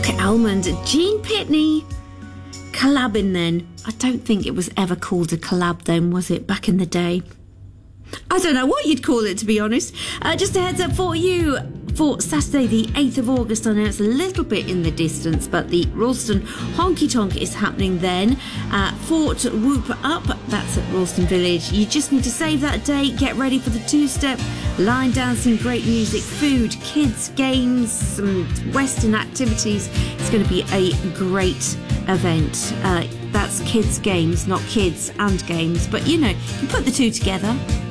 Rocket Almond, Gene Pitney. Collabing then. I don't think it was ever called a collab then, was it, back in the day? I don't know what you'd call it, to be honest. Just a heads up for you. For Saturday the 8th of August, I know it's a little bit in the distance, but the Ralston Honky Tonk is happening then. Fort Whoop Up, that's at Ralston Village. You just need to save that date, get ready for the two-step, line dancing, great music, food, kids, games, some Western activities. It's going to be a great event. That's kids games, not kids and games, but you know, you put the two together.